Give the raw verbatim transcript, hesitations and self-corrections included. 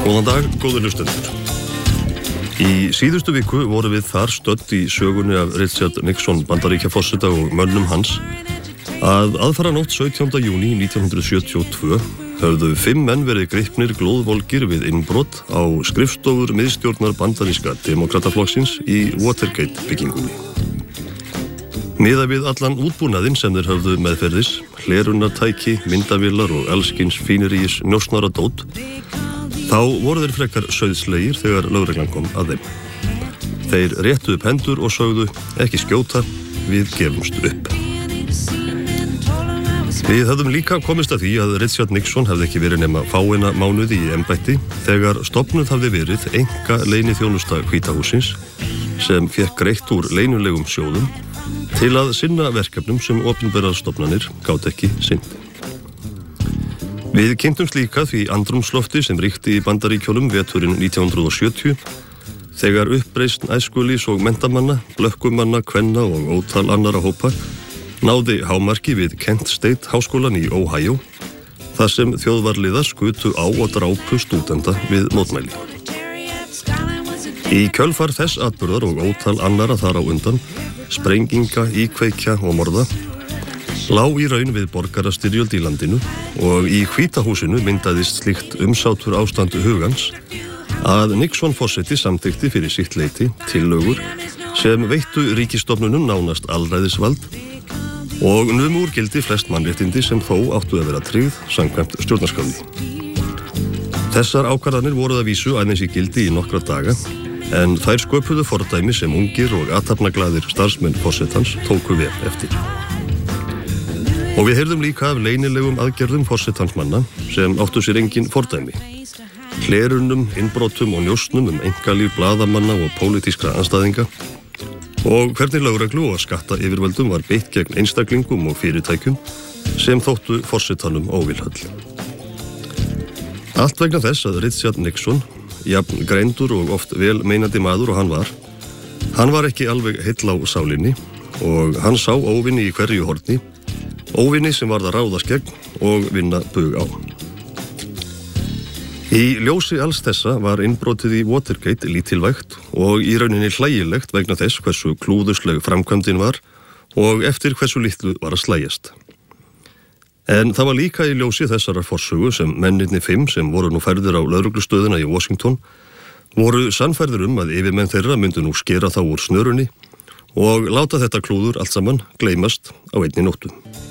Góðan dag, góðir hlustendur. Í síðustu viku voru við þar stödd í sögunni af Richard Nixon Bandaríkjaforseta og mönnum hans að aðfaranótt sautjánda júní nítján hundruð sjötíu og tvö höfðu fimm menn verið gripnir glóðvolgir við innbrot á skrifstofur miðstjórnar bandaríska demokrataflokksins í Watergate byggingunni. Miðað við allan útbúnaðinn sem þeir höfðu meðferðis, hlerunartæki, myndavélar og allskyns fíniríis njósnaradót, þá voru þeir frekar sauðslegir þegar lögreglan kom að þeim. Þeir réttu upp hendur og sögðu ekki skjóta, við gefumst upp. Við höfðum líka komist að því að Richard Nixon hefði ekki verið nema fáeina mánuði í embætti þegar stofnuð hafði verið enga leyniþjónusta Hvíta hússins sem fékk greitt úr leynilegum sjóðum til að sinna verkefnum sem opinberar stofnanir gátu ekki sinnt. Við kynntumst líka því andrúmslofti sem ríkti í Bandaríkjunum veturinn nítján hundruð sjötíu þegar uppreisn æskulís og menntamanna, blökkumanna, kvenna og ótal annara hópa náði hámarki við Kent State háskólan í Ohio þar sem þjóðvarliðar skutu á og drápu stúdenta við mótmæli. Í kjölfar þess atburðar og ótal annara þar á undan, sprenginga, íkveikja og morða, lá í raun við borgarastyrjöld í landinu og í Hvíta húsinu myndaðist slíkt umsátur ástand hugans að Nixon forseti samþykkti fyrir sitt leyti tillögur sem veittu ríkisstofnunum nánast alræðisvald og numu úr gildi flest mannréttindi sem þó áttu að vera tryggð samkvæmt stjórnarskránni. Þessar ákvarðanir voru að vísu aðeins í gildi í nokkra daga en þær sköpuðu fordæmi sem ungir og athafnaglaðir starfsmenn forsetans tóku vel eftir. Og við heyrðum líka af leynilegum aðgerðum forsetansmanna sem áttu sér engin fordæmi. Hlerunum, innbrotum og njósnum um einkalíf blaðamanna og pólitískra andstæðinga og hvernig lögreglu og skatta yfirvöldum var beitt gegn einstaklingum og fyrirtækjum sem þóttu forsetanum óvilhöll. Allt vegna þess að Richard Nixon, jafn greindur og oft vel meinandi maður og hann var, hann var ekki alveg heill á sálinni og hann sá óvinni í hverju horni, óvinni sem varð að ráðast gegn og vinna bug á. Í ljósi alls þessa var innbrotið í Watergate lítilvægt og í rauninni hlægilegt vegna þess hversu klúðusleg framkvæmdin var og eftir hversu litlu var að slægjast. En það var líka í ljósi þessarar forsögu sem mennirni fimm sem voru nú færðir á lögreglustöðina í Washington voru sannfærðir um að yfirmenn þeirra myndu nú skera þá úr snörunni og láta þetta klúður allt saman gleymast á einni nóttu.